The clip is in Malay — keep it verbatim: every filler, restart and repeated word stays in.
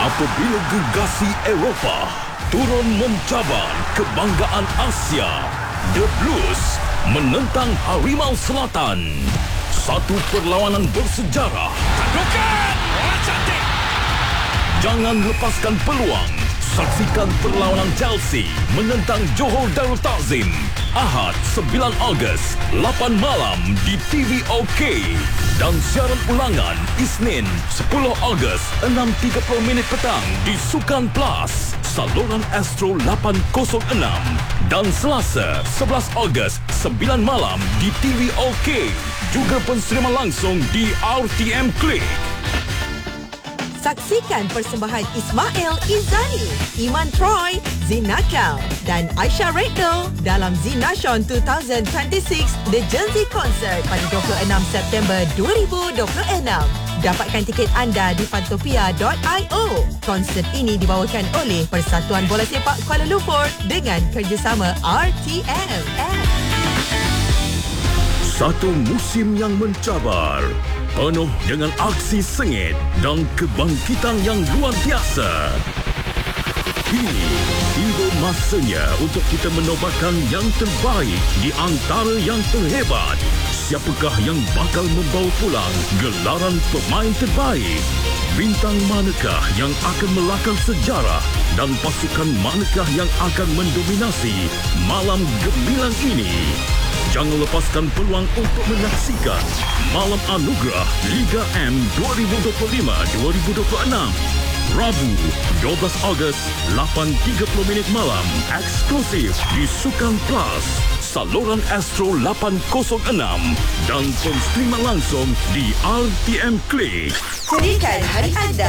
Apabila gegasi Eropah turun mencabar kebanggaan Asia, The Blues menentang Harimau Selatan. Satu perlawanan bersejarah. Bukan! Oh, cantik! Jangan lepaskan peluang. Saksikan perlawanan Chelsea menentang Johor Darul Takzim. Ahad sembilan Ogos, lapan malam di T V OK. Dan siaran ulangan Isnin sepuluh Ogos, enam tiga puluh minit petang di Sukan Plus, saluran Astro lapan kosong enam. Dan Selasa sebelas Ogos, sembilan malam di T V OK. Juga penseriman langsung di R T M Click. Saksikan persembahan Ismail Izani, Iman Troy, Zin Nakal dan Aisyah Redno dalam Zin Nation dua ribu dua puluh enam The Gen Z Concert pada dua puluh enam September dua ribu dua puluh enam. Dapatkan tiket anda di fantopia dot io. Konsert ini dibawakan oleh Persatuan Bola Sepak Kuala Lumpur dengan kerjasama R T M. Satu musim yang mencabar, penuh dengan aksi sengit dan kebangkitan yang luar biasa. Kini, tiba masanya untuk kita menobatkan yang terbaik di antara yang terhebat. Siapakah yang bakal membawa pulang gelaran pemain terbaik? Bintang manakah yang akan melakar sejarah? Dan pasukan manakah yang akan mendominasi malam gemilang ini? Jangan lepaskan peluang untuk menyaksikan Malam Anugerah Liga M dua ribu dua puluh lima dua ribu dua puluh enam. Rabu, dua belas Ogos, lapan tiga puluh minit malam, eksklusif di Sukan Plus, saluran Astro lapan kosong enam dan penstreaman langsung di R T M Click. Jadikan hari anda